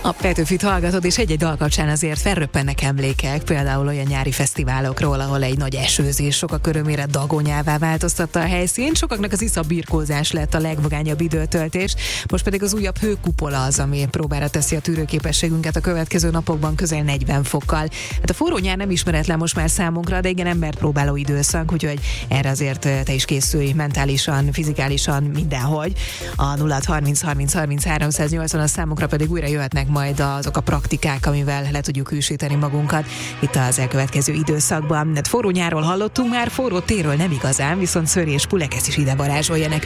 A Petőfit hallgatod, és egy-egy dal kapcsán azért felröppennek emlékek, például olyan nyári fesztiválokról, ahol egy nagy esőzés sokak örömére dagonyává változtatta a helyszínt, sokaknak az iszabirkózás lett a legvagányabb időtöltés, most pedig az újabb hőkupola az, ami próbára teszi a tűrőképességünket a következő napokban közel 40 fokkal. Hát a forró nyár nem ismeretlen most már számunkra, de igen, embert próbáló időszak, úgyhogy erre azért te is készülj mentálisan, fizikálisan, mindenhogy. A 0630 30 30 380 a számunkra pedig újra jöhetnek majd azok a praktikák, amivel le tudjuk hűsíteni magunkat itt az elkövetkező időszakban. Hát forró nyárról hallottunk már, forró térről nem igazán, viszont Szöri és Pulekesz is ide varázsolja nekünk.